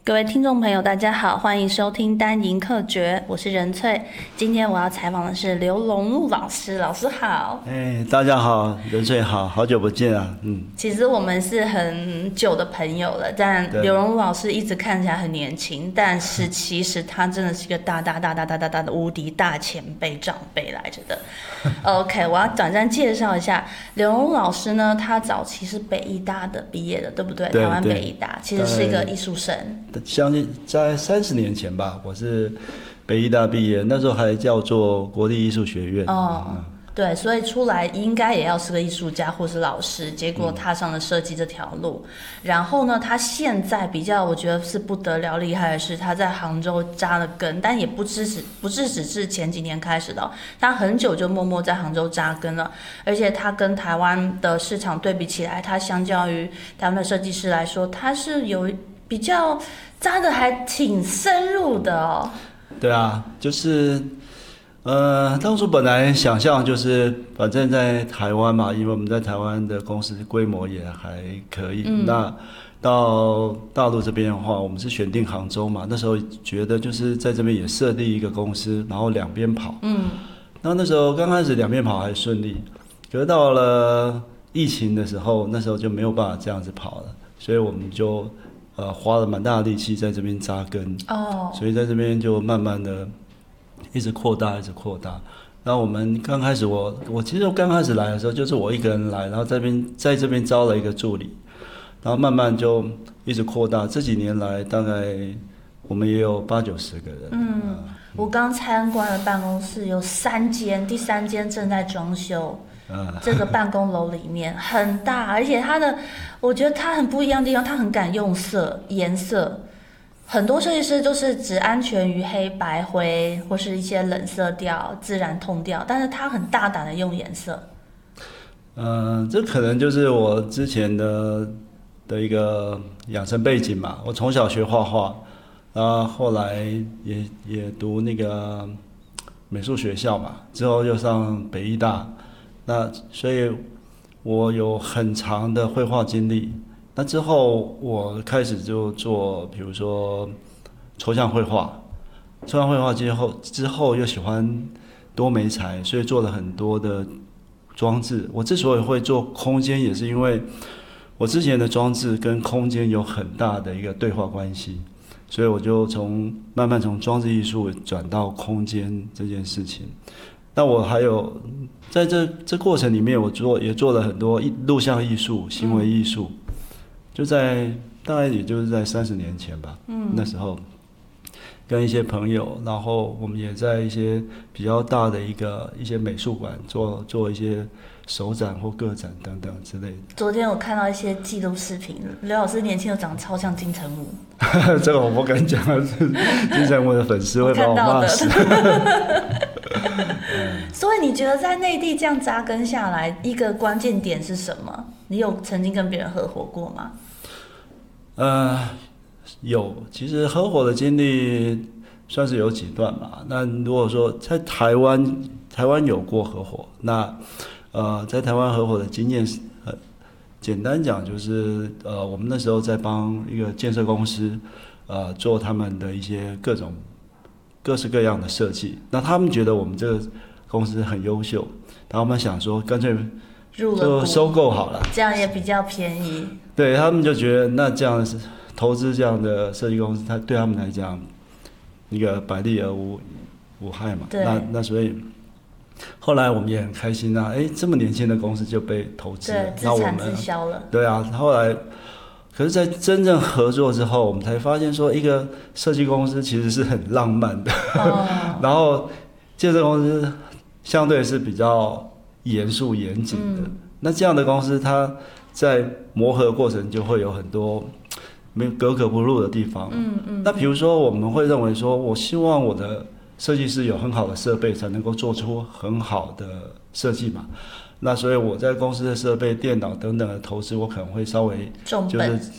各位听众朋友，大家好，欢迎收听单营课诀，我是任翠。今天我要采访的是刘荣禄老师，老师好。 大家好，任翠好，好久不见啊。 其实我们是很久的朋友了，但刘荣禄老师一直看起来很年轻，但是其实他真的是一个大的无敌大前辈长辈来着的。OK， 我要短暂介绍一下刘荣禄老师呢，他早期是北艺大的毕业的，对不对？ 对， 台湾北艺大其实是一个艺术生。 相信在30年前吧，我是北艺大毕业，那时候还叫做国立艺术学院。 对，所以出来应该也要是个艺术家或是老师，结果踏上了设计这条路。然后呢，他现在比较我觉得是不得了厉害的是，他在杭州扎了根，但也不只是前几年开始的哦，他很久就默默在杭州扎根了。而且他跟台湾的市场对比起来，他相较于台湾的设计师来说，他是有比较扎的还挺深入的哦。 对啊，就是当初本来想象就是反正在台湾嘛，因为我们在台湾的公司规模也还可以。那到大陆这边的话，我们是选定杭州嘛，那时候觉得就是在这边也设立一个公司，然后两边跑。那时候刚开始两边跑还顺利，可是到了疫情的时候，那时候就没有办法这样子跑了，所以我们就花了蛮大的力气在这边扎根。所以在这边就慢慢的一直扩大。那我们刚开始我其实刚开始来的时候就是我一个人来，然后在这边招了一个助理，然后慢慢就一直扩大。这几年来大概我们也有80-90个人。 我刚参观了办公室，有3间，第3间正在装修。这个办公楼里面很大，而且我觉得它很不一样的地方，它很敢用颜色。很多设计师都是只安全于黑白灰或是一些冷色调、自然痛调，但是他很大胆的用颜色。 这可能就是我之前的一个养成背景嘛。我从小学画画，然后后来也读那个美术学校嘛，之后又上北艺大，那所以我有很长的绘画经历。那之后我开始就做，比如说抽象绘画之后又喜欢多媒材，所以做了很多的装置。我之所以会做空间，也是因为我之前的装置跟空间有很大的一个对话关系，所以我就慢慢从装置艺术转到空间这件事情。那我还有在这过程里面，也做了很多录像艺术、行为艺术。就大概也就是在30年前吧。那时候跟一些朋友，然后我们也在一些比较大的一些美术馆做一些手展或个展等等之类的。 昨天我看到一些纪录视频，刘老师年轻的长得超像金城武。 这个我不敢讲，金城武的粉丝会把我骂死。 所以你觉得在内地这样扎根下来，一个关键点是什么？你有曾经跟别人合伙过吗？ 有，其实合伙的经历算是有几段吧。那如果说在台湾有过合伙，那在台湾合伙的经验，简单讲就是我们那时候在帮一个建设公司做他们的一些各式各样的设计。那他们觉得我们这个公司很优秀，然后我们想说干脆就收购好了， 这样也比较便宜。 对，他们就觉得那这样投资这样的设计公司，对他们来讲，一个百利而无害嘛。那所以后来我们也很开心啊，这么年轻的公司就被投资了， 对，资产自销了。 对啊，后来可是，在真正合作之后，我们才发现说，一个设计公司其实是很浪漫的。然后建设公司相对是比较严肃严谨的。那这样的公司，它在磨合过程就会有很多格格不入的地方。那比如说，我们会认为说，我希望我的设计师有很好的设备，才能够做出很好的设计嘛。那所以我在公司的设备、电脑等等的投资，我可能会稍微就是